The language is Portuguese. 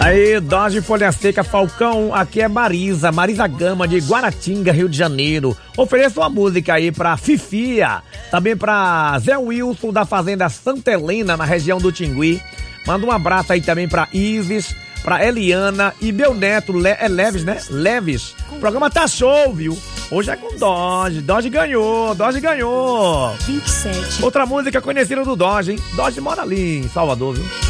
Aí, Dodge Folha Seca, Falcão, aqui é Marisa Gama, de Guaratinga, Rio de Janeiro. Ofereço uma música aí pra Fifia, também pra Zé Wilson, da Fazenda Santa Helena, na região do Tingui. Manda um abraço aí também pra Isis, pra Eliana e meu neto, Leves, né? Leves. O programa tá show, viu? Hoje é com Dodge. Dodge ganhou. 27. Outra música conhecida do Dodge, hein? Dodge mora ali em Salvador, viu?